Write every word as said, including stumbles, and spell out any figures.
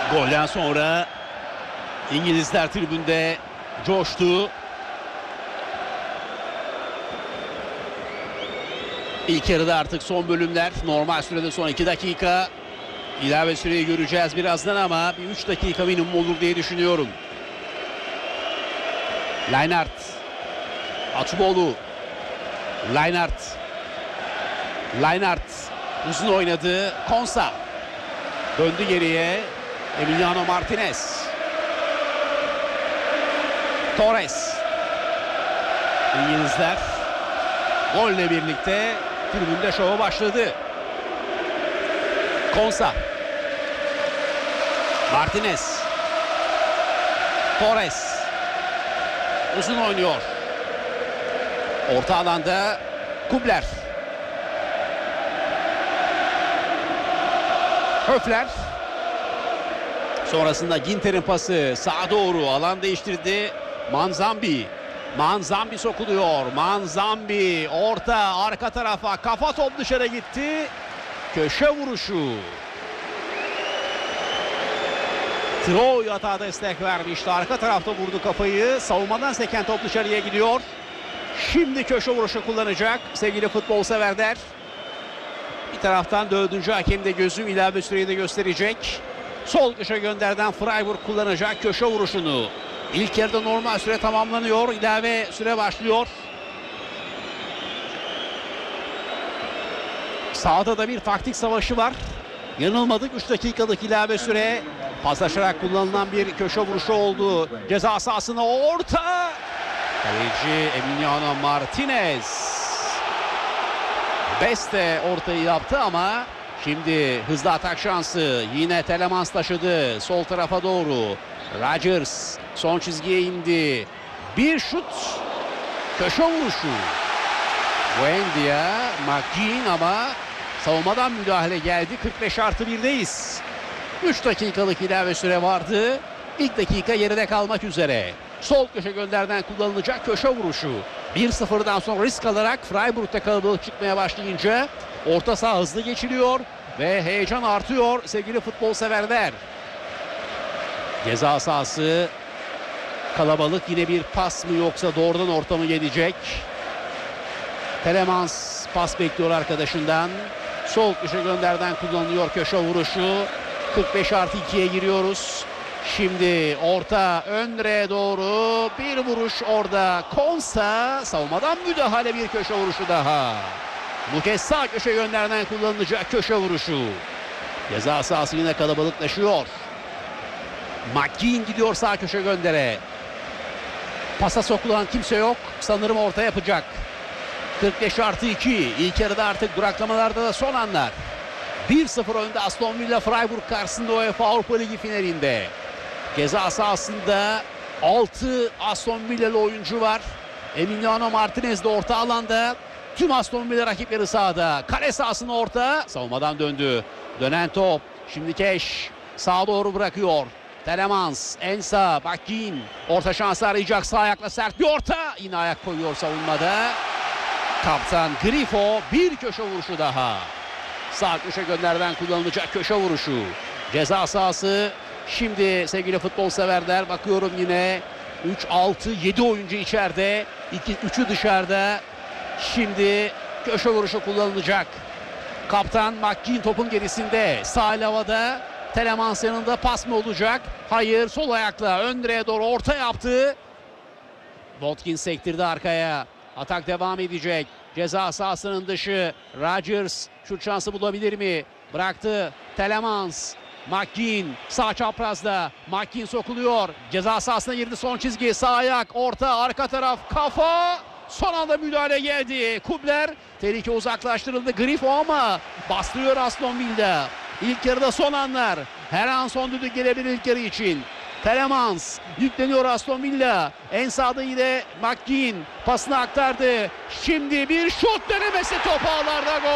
Golden sonra İngilizler tribünde coştu. İlk yarıda artık son bölümler. Normal sürede son iki dakika. İlave süreyi göreceğiz birazdan ama bir üç dakika minimum olur diye düşünüyorum. Lainart. Atuboğlu. Lainart. Lainart. Uzun oynadı. Konsa. Döndü geriye. Emiliano Martinez. Torres. İngilizler golle birlikte tribünde şova başladı. Konsa. Martinez. Torres. Uzun oynuyor. Orta alanda Kubler. Höfler. Sonrasında Ginter'in pası sağa doğru alan değiştirdi. Manzambi. Manzambi sokuluyor. Manzambi orta arka tarafa, kafa top dışarı gitti. Köşe vuruşu. Troy hata destek vermişti. Arka tarafta vurdu kafayı. Savunmadan seken top dışarıya gidiyor. Şimdi köşe vuruşu kullanacak sevgili futbol severler. Bir taraftan dördüncü hakem de gözüm ilave süreyi de gösterecek. Sol köşe gönderden Freiburg kullanacak köşe vuruşunu. İlk yarıda normal süre tamamlanıyor. İlave süre başlıyor. Sağda da bir taktik savaşı var. Yanılmadık, üç dakikalık ilave süre. Paslaşarak kullanılan bir köşe vuruşu oldu. Ceza sahasına orta. Kaleci Emiliano Martinez. Beste ortayı yaptı ama şimdi hızlı atak şansı. Yine Telemans taşıdı sol tarafa doğru. Rodgers son çizgiye indi. Bir şut. Köşe vuruşu. Buendia, McGinn ama savunmadan müdahale geldi. kırk beş artı birdeyiz. üç dakikalık ilave süre vardı. İlk dakika geride kalmak üzere. Sol köşe gönderden kullanılacak köşe vuruşu. bir sıfırdan sonra risk alarak Freiburg'da kalabalık çıkmaya başlayınca orta saha hızlı geçiliyor ve heyecan artıyor sevgili futbol severler. Ceza sahası kalabalık, yine bir pas mı yoksa doğrudan orta mı gelecek? Telemans pas bekliyor arkadaşından. Sol köşe gönderden kullanılıyor köşe vuruşu. kırk beş artı ikiye giriyoruz. Şimdi orta ön direğe doğru bir vuruş orada. Konsa savunmadan müdahale, bir köşe vuruşu daha. Bu kez sağ köşe gönderden kullanılacak köşe vuruşu. Ceza sahası yine kalabalıklaşıyor. McGinn gidiyor sağ köşe göndere. Pasa sokulan kimse yok. Sanırım orta yapacak. kırk beş artı iki. İlk yarıda artık duraklamalarda da son anlar. bir sıfır önde Aston Villa Freiburg karşısında UEFA Avrupa Ligi finalinde. Ceza sahasında altı Aston Villalı oyuncu var. Emiliano Martinez de orta alanda. Tüm Aston Villa rakipleri sahada. Kale sahasına orta. Savunmadan döndü. Dönen top. Şimdi Keş sağa doğru bırakıyor. Telemans, Ensa, McGinn. Orta şansı arayacak. Sağ ayakla sert bir orta. Yine ayak koyuyor savunmada. Kaptan Grifo, bir köşe vuruşu daha. Sağ köşe gönderden kullanılacak köşe vuruşu. Ceza sahası. Şimdi sevgili futbol severler, bakıyorum yine üç, altı, yedi oyuncu içeride. üçü dışarıda. Şimdi köşe vuruşu kullanılacak. Kaptan McGinn topun gerisinde. Sağ havada. Telemans yanında, pas mı olacak? Hayır, sol ayakla ön direğe doğru orta yaptı. Watkins sektirdi arkaya. Atak devam edecek. Ceza sahasının dışı. Rodgers şut şansı bulabilir mi? Bıraktı. Telemans. McGinn sağ çaprazda. McGinn sokuluyor. Ceza sahasına girdi, son çizgi. Sağ ayak, orta, arka taraf, kafa. Son anda müdahale geldi. Kubler, tehlike uzaklaştırıldı. Grifo ama bastırıyor Aston Villa. İlk yarıda son anlar. Her an son düdük gelebilir ilk yarı için. Telemans yükleniyor Aston Villa. En sağda yine McGinn pasını aktardı. Şimdi bir şut denemesi, top ağlarda, gol.